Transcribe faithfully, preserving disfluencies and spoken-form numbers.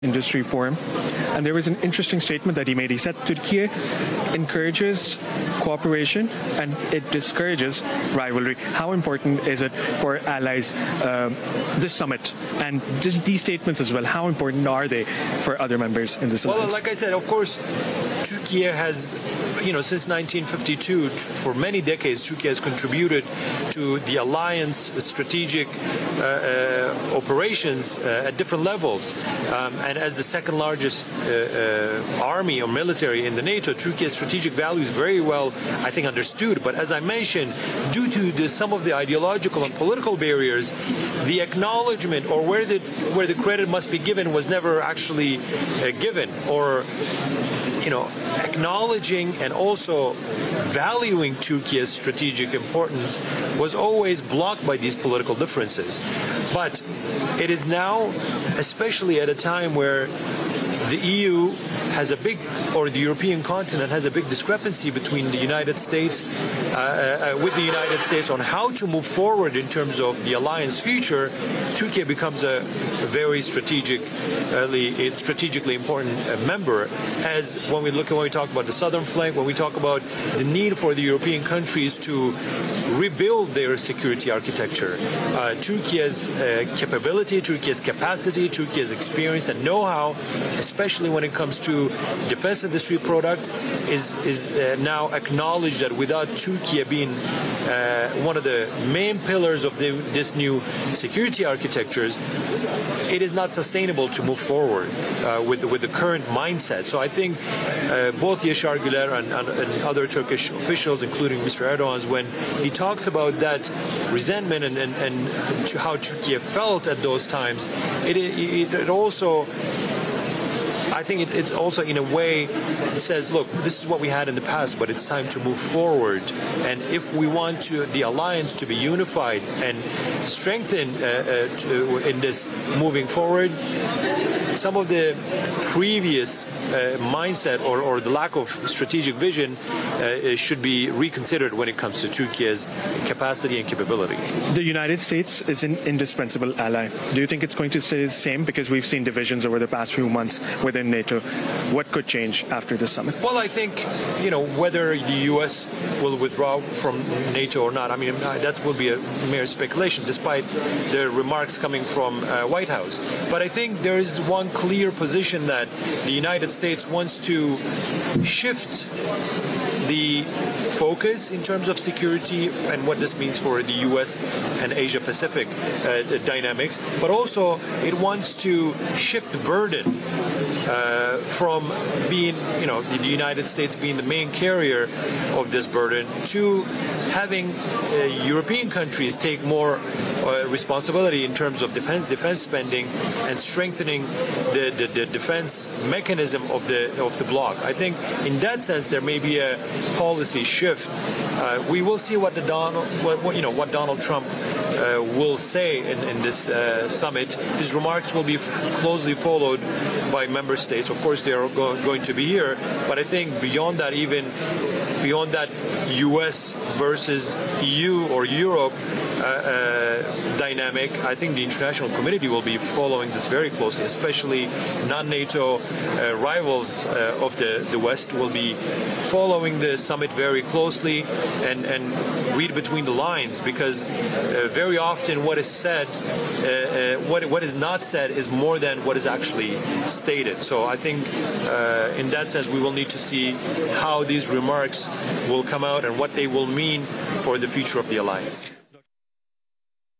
Industry Forum, and there was an interesting statement that he made. He said Turkey encourages cooperation and it discourages rivalry. How important is it for allies, uh, this summit, and just these statements as well? How important are they for other members in this alliance? Well, like I said, of course, Turkey has, you know, since nineteen fifty-two, for many decades, Turkey has contributed to the alliance strategic uh, uh, operations uh, at different levels. Um, and as the second largest uh, uh, army or military in the NATO, Turkey's strategic value is very well, I think, understood. But as I mentioned, due to the, some of the ideological and political barriers, the acknowledgement or where the where the credit must be given was never actually uh, given, or you know, acknowledging and also valuing Turkey's strategic importance was always blocked by these political differences. But it is now, especially at a time where the E U has a big, or the European continent has a big discrepancy between the United States, uh, uh, with the United States on how to move forward in terms of the alliance future. Turkey becomes a very strategically, strategically important member. As when we look at when we talk about the southern flank, when we talk about the need for the European countries to rebuild their security architecture, uh, Turkey's uh, capability, Turkey's capacity, Turkey's experience and know-how, especially when it comes to defense industry products, is is uh, now acknowledged that without Turkey being uh, one of the main pillars of the, this new security architectures, it is not sustainable to move forward uh, with, with the current mindset. So I think uh, both Yaşar Güler and, and, and other Turkish officials, including Mister Erdogan, when he talks about that resentment and, and, and how Turkey felt at those times, it, it, it also I think it, it's also in a way says, look, this is what we had in the past, but it's time to move forward. And if we want to, the alliance to be unified and strengthened uh, uh, to, in this moving forward, some of the previous uh, mindset or, or the lack of strategic vision uh, should be reconsidered when it comes to Turkey's capacity and capability. The United States is an indispensable ally. Do you think it's going to stay the same? Because we've seen divisions over the past few months within NATO. What could change after this summit? Well, I think, you know, whether the U S will withdraw from NATO or not, I mean, that will be a mere speculation, despite the remarks coming from uh, White House. But I think there is one clear position that the United States wants to shift the focus in terms of security and what this means for the U S and Asia Pacific uh, dynamics, but also it wants to shift the burden uh, from being, you know, the United States being the main carrier of this burden to having uh, European countries take more uh, responsibility in terms of defense, defense spending and strengthening the, the, the defense mechanism of the of the bloc. I think in that sense there may be a policy shift. Uh, we will see what the Donald, what, what, you know, what Donald Trump uh, will say in, in this uh, summit. His remarks will be closely followed by member states. Of course, they are go going to be here, but I think beyond that, even beyond that, U S versus E U or Europe uh, uh, dynamic, I think the international community will be following this very closely, especially non-NATO uh, rivals uh, of the, the West will be following the summit very closely and, and read between the lines, because uh, very often what is said, uh, uh, what, what is not said is more than what is actually stated. So I think uh, in that sense we will need to see how these remarks will come out and what they will mean for the future of the alliance.